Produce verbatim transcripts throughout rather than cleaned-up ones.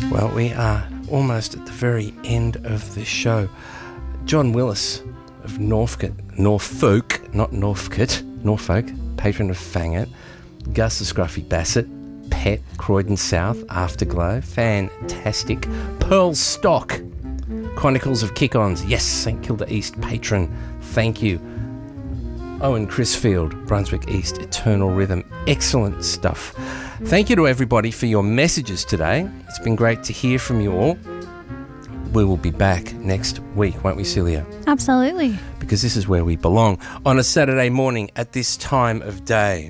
Well, we are almost at the very end of the show. John Willis of Norfolk, Norfolk, not Norfolk, Norfolk, patron of Fangit. Gus the Scruffy Bassett, Pet, Croydon South, Afterglow, fantastic. Pearl Stock, Chronicles of Kick-Ons, yes, St Kilda East patron, thank you. Owen Crisfield, Brunswick East, Eternal Rhythm, excellent stuff. Thank you to everybody for your messages today. It's been great to hear from you all. We will be back next week, won't we, Celia? Absolutely. Because this is where we belong, on a Saturday morning at this time of day.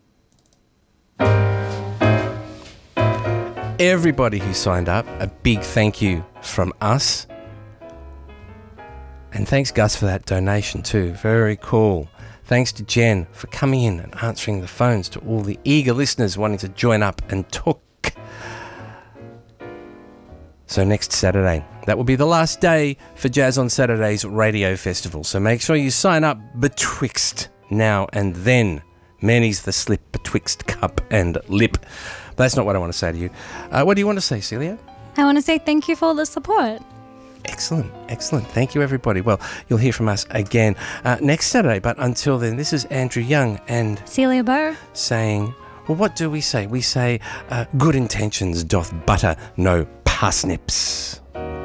Everybody who signed up, a big thank you from us. And thanks, Gus, for that donation too. Very cool. Thanks to Jen for coming in and answering the phones to all the eager listeners wanting to join up and talk. So next Saturday, that will be the last day for Jazz on Saturdays Radio Festival. So make sure you sign up betwixt now and then. Many's the slip betwixt cup and lip. But that's not what I want to say to you. Uh, what do you want to say, Celia? I want to say thank you for all the support. Excellent, excellent. Thank you, everybody. Well, you'll hear from us again uh, next Saturday. But until then, this is Andrew Young and Celia Bow saying, well, what do we say? We say, uh, good intentions doth butter no parsnips.